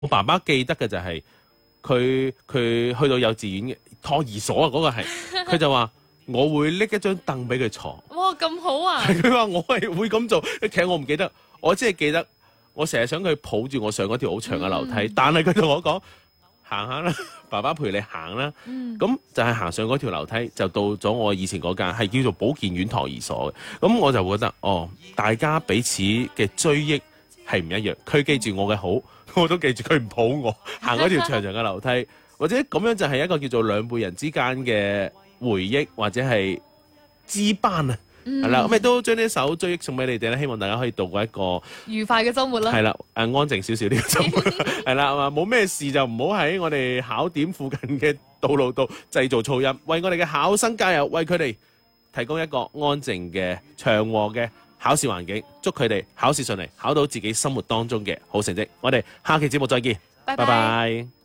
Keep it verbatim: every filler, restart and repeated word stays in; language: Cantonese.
我爸爸記得嘅就係佢佢去到幼稚園嘅托兒所啊，嗰、嗰個係佢就話我會拎一張凳俾佢坐。 哇，咁好啊！ 係佢話我係會咁做，其實我唔記得，我只係記得我成日想佢抱住我上嗰條好長嘅樓梯，嗯、但係佢同我講行下啦，爸爸陪你行啦。咁、嗯、就係行上嗰條樓梯，就到咗我以前嗰間係叫做保健院托兒所嘅。咁我就覺得哦，大家彼此嘅追憶係唔一樣，佢記住我嘅好，我都記住佢唔抱我行嗰條長長嘅樓梯，或者咁樣就係一個叫做兩輩人之間嘅回憶，或者係羈班啊。係啦，咁亦都將呢首追憶送俾你哋咧，希望大家可以度過一個愉快嘅週末啦。 係啦，誒安靜少少呢個週末，係啦，冇咩事就唔好喺我哋考點附近嘅道路度製造噪音，為我哋嘅考生加油，為佢哋提供一個安靜嘅祥和嘅考試環境，祝佢哋考試順利，考到自己心目當中嘅好成績。我哋下期節目再見，拜拜。